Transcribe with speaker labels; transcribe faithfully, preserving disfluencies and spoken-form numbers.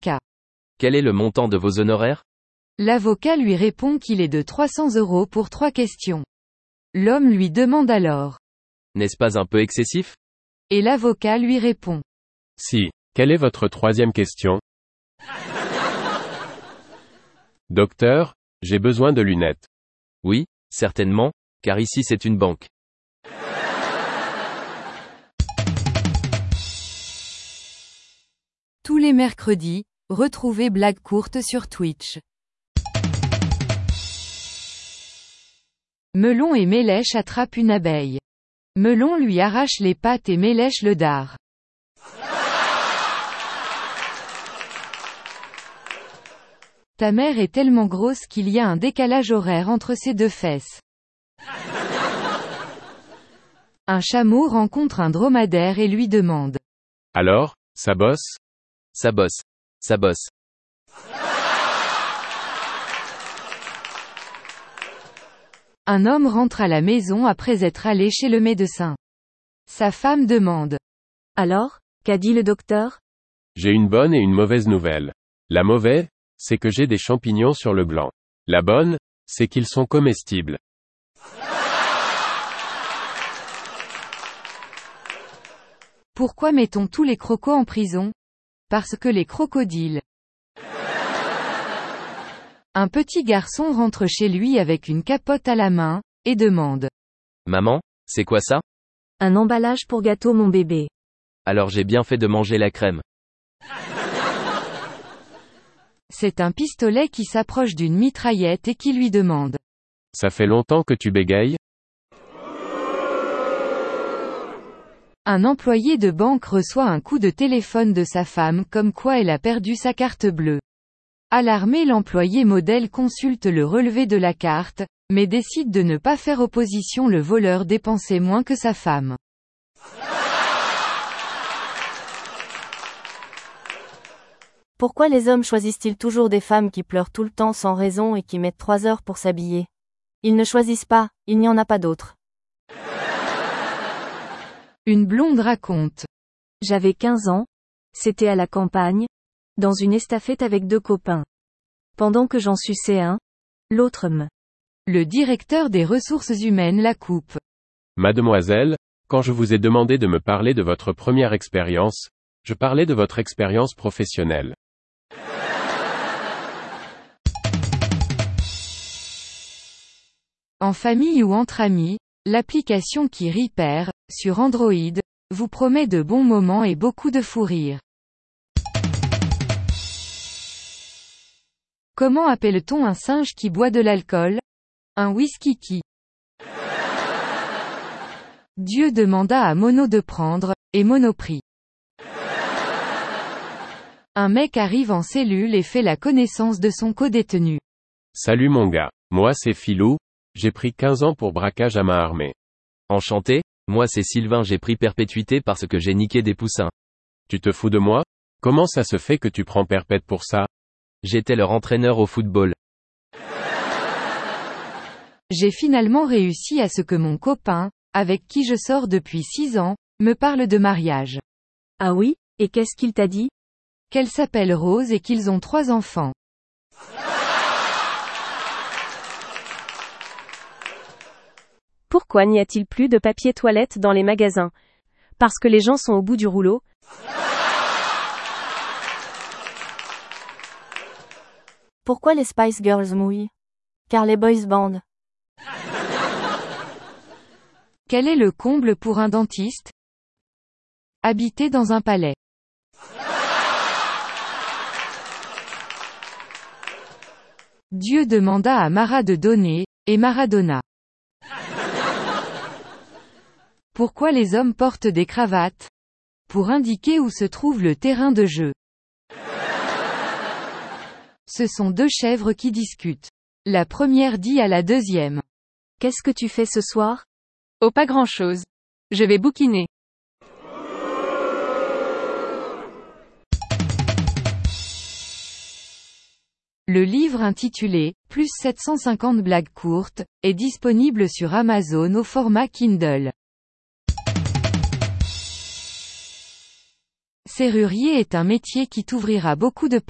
Speaker 1: avocat.
Speaker 2: Quel est le montant de vos honoraires?
Speaker 1: L'avocat lui répond qu'il est de trois cents euros pour trois questions. L'homme lui demande alors.
Speaker 2: N'est-ce pas un peu excessif?
Speaker 1: Et l'avocat lui répond.
Speaker 3: Si. Quelle est votre troisième question? Docteur, j'ai besoin de lunettes.
Speaker 2: Oui, certainement, car ici c'est une banque.
Speaker 1: Tous les mercredis, retrouvez Blague courte sur Twitch. Melon et Mélèche attrapent une abeille. Melon lui arrache les pattes et Mélèche le dard. Ta mère est tellement grosse qu'il y a un décalage horaire entre ses deux fesses. Un chameau rencontre un dromadaire et lui demande.
Speaker 3: Alors, ça bosse?
Speaker 2: Ça bosse. Ça bosse.
Speaker 1: Un homme rentre à la maison après être allé chez le médecin. Sa femme demande.
Speaker 4: Alors, qu'a dit le docteur?
Speaker 3: J'ai une bonne et une mauvaise nouvelle. La mauvaise, c'est que j'ai des champignons sur le gland. La bonne, c'est qu'ils sont comestibles.
Speaker 1: Pourquoi mettons tous les crocos en prison? Parce que les crocodiles. Un petit garçon rentre chez lui avec une capote à la main, et demande.
Speaker 2: Maman, c'est quoi ça?
Speaker 4: Un emballage pour gâteau mon bébé.
Speaker 2: Alors j'ai bien fait de manger la crème.
Speaker 1: C'est un pistolet qui s'approche d'une mitraillette et qui lui demande.
Speaker 3: Ça fait longtemps que tu bégayes?
Speaker 1: Un employé de banque reçoit un coup de téléphone de sa femme comme quoi elle a perdu sa carte bleue. Alarmé, l'employé modèle consulte le relevé de la carte, mais décide de ne pas faire opposition. Le voleur dépensait moins que sa femme.
Speaker 4: Pourquoi les hommes choisissent-ils toujours des femmes qui pleurent tout le temps sans raison et qui mettent trois heures pour s'habiller? Ils ne choisissent pas, il n'y en a pas d'autres.
Speaker 1: Une blonde raconte.
Speaker 4: J'avais quinze ans. C'était à la campagne. Dans une estafette avec deux copains. Pendant que j'en suçais un, l'autre me.
Speaker 1: Le directeur des ressources humaines la coupe.
Speaker 3: Mademoiselle, quand je vous ai demandé de me parler de votre première expérience, je parlais de votre expérience professionnelle.
Speaker 1: En famille ou entre amis, l'application qui Repair, sur Android, vous promet de bons moments et beaucoup de fou rire. Comment appelle-t-on un singe qui boit de l'alcool? Un whisky qui. Dieu demanda à Mono de prendre, et Mono prit. Un mec arrive en cellule et fait la connaissance de son codétenu.
Speaker 3: Salut mon gars, moi c'est Philou, j'ai pris quinze ans pour braquage à main armée.
Speaker 2: Enchanté, moi c'est Sylvain, j'ai pris perpétuité parce que j'ai niqué des poussins.
Speaker 3: Tu te fous de moi? Comment ça se fait que tu prends perpète pour ça?
Speaker 2: J'étais leur entraîneur au football.
Speaker 1: J'ai finalement réussi à ce que mon copain, avec qui je sors depuis six ans, me parle de mariage.
Speaker 4: Ah oui, et qu'est-ce qu'il t'a dit?
Speaker 1: Qu'elle s'appelle Rose et qu'ils ont trois enfants.
Speaker 4: Pourquoi n'y a-t-il plus de papier toilette dans les magasins? Parce que les gens sont au bout du rouleau? Pourquoi les Spice Girls mouillent? Car les boys bandent.
Speaker 1: Quel est le comble pour un dentiste? Habiter dans un palais. Dieu demanda à Mara de donner, et Mara donna. Pourquoi les hommes portent des cravates? Pour indiquer où se trouve le terrain de jeu. Ce sont deux chèvres qui discutent. La première dit à la deuxième.
Speaker 4: Qu'est-ce que tu fais ce soir?
Speaker 1: Oh, pas grand-chose. Je vais bouquiner. Le livre intitulé « Plus sept cent cinquante blagues courtes » est disponible sur Amazon au format Kindle. Serrurier est un métier qui t'ouvrira beaucoup de portes.